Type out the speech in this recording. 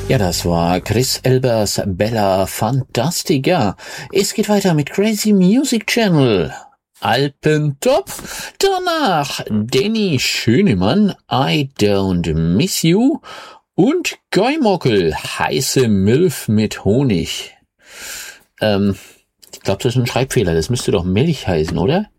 Ja, das war Chris Elbers Bella Fantastica. Es geht weiter mit Crazy Music Channel. Alpentop. Danach Danny Schönemann, I Don't Miss You. Und Goimockel, heiße Milf mit Honig. Ich glaube, das ist ein Schreibfehler. Das müsste doch Milch heißen, oder?